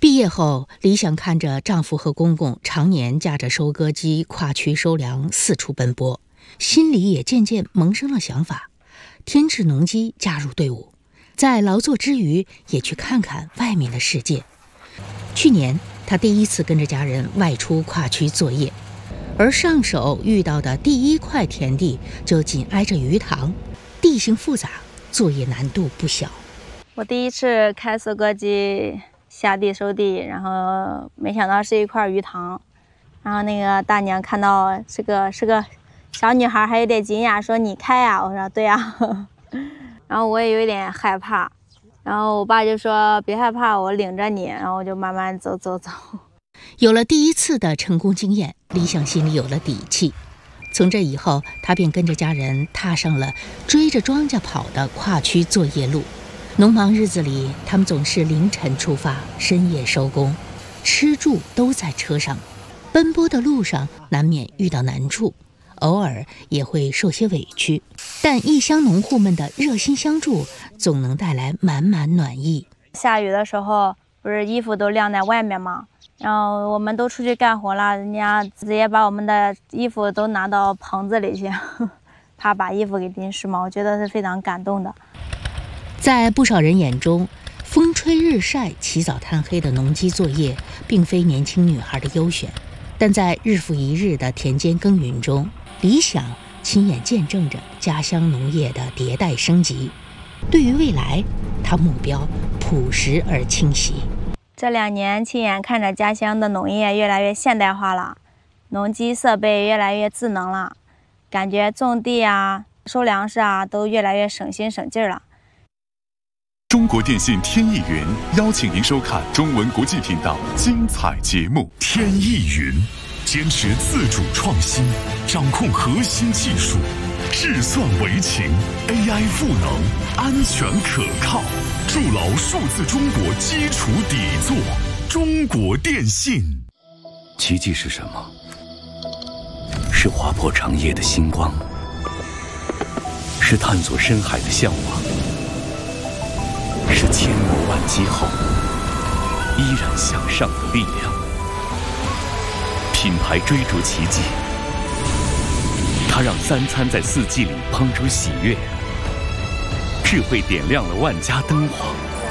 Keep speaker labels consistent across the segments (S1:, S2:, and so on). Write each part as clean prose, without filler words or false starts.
S1: 毕业后，李想看着丈夫和公公常年驾着收割机跨区收粮四处奔波，心里也渐渐萌生了想法，添置农机加入队伍，在劳作之余也去看看外面的世界。去年他第一次跟着家人外出跨区作业，而上手遇到的第一块田地就紧挨着鱼塘，地形复杂，作业难度不小。
S2: 我第一次开收割机下地收地，然后没想到是一块鱼塘，然后那个大娘看到是个小女孩，还有点惊讶，说你开呀？我说对呀。然后我也有点害怕，然后我爸就说别害怕，我领着你，然后我就慢慢走。
S1: 有了第一次的成功经验，李想心里有了底气。从这以后，他便跟着家人踏上了追着庄稼跑的跨区作业路。农忙日子里，他们总是凌晨出发，深夜收工，吃住都在车上。奔波的路上难免遇到难处，偶尔也会受些委屈，但异乡农户们的热心相助总能带来满满暖意。
S2: 下雨的时候，不是衣服都晾在外面吗？然后我们都出去干活了，人家直接把我们的衣服都拿到棚子里去，怕把衣服给淋湿嘛，我觉得是非常感动的。
S1: 在不少人眼中，风吹日晒、起早贪黑的农机作业并非年轻女孩的优选，但在日复一日的田间耕耘中，李想亲眼见证着家乡农业的迭代升级。对于未来，他目标朴实而清晰。
S2: 这2年亲眼看着家乡的农业越来越现代化了，农机设备越来越智能了，感觉种地啊、收粮食啊都越来越省心省劲儿了。
S3: 中国电信天翼云邀请您收看中文国际频道精彩节目。天翼云坚持自主创新，掌控核心技术，智算为情 ，AI 赋能，安全可靠，筑牢数字中国基础底座。中国电信。
S4: 奇迹是什么？是划破长夜的星光，是探索深海的向往，是千磨万击后依然向上的力量。品牌追逐奇迹，它让3餐在4季里烹出喜悦，智慧点亮了万家灯火，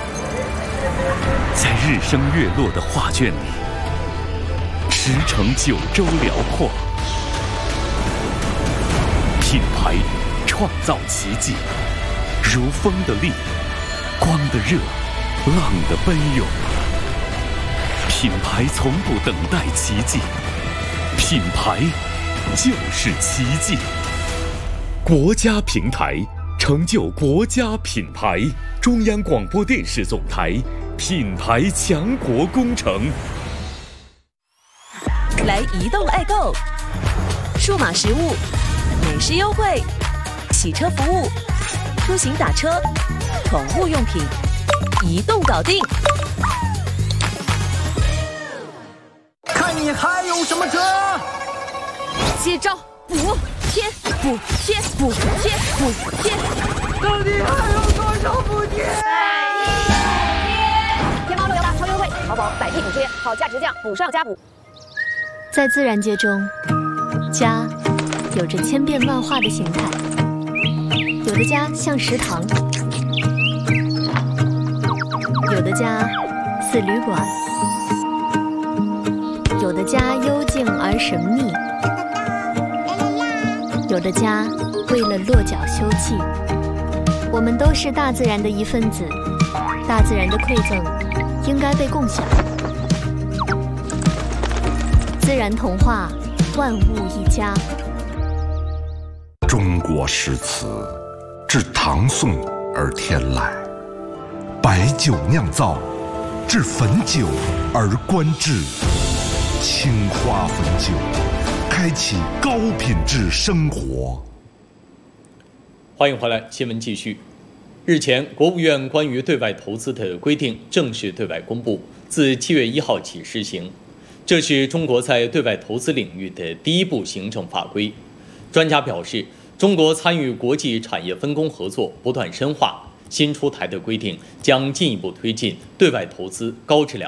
S4: 在日升月落的画卷里驰骋9州辽阔。品牌创造奇迹，如风的力，光的热，浪的奔涌。品牌从不等待奇迹，品牌就是奇迹。国家平台成就国家品牌，中央广播电视总台品牌强国工程。
S5: 来移动爱购，数码实物、美食优惠、洗车服务、出行打车、宠物用品，移动搞定。
S6: 看你还有什么辙？
S5: 接招！补贴，补贴，补贴，补贴！
S6: 到底还有多少补贴？
S5: 天猫乐游大超优惠，淘宝100币补贴，好价值价，补上加补。
S7: 在自然界中，家有着千变万化的形态，有的家像食堂，有的家似旅馆，有的家幽静而神秘，有的家为了落脚休憩。我们都是大自然的一份子，大自然的馈赠应该被共享。自然童话，万物一家。
S8: 中国诗词自唐宋而天来，白酒酿造，至汾酒而观致。青花汾酒，开启高品质生活。
S9: 欢迎回来，新闻继续。日前，国务院关于对外投资的规定正式对外公布，自7月1号起施行。这是中国在对外投资领域的第一部行政法规。专家表示，中国参与国际产业分工合作不断深化，新出台的规定将进一步推进对外投资高质量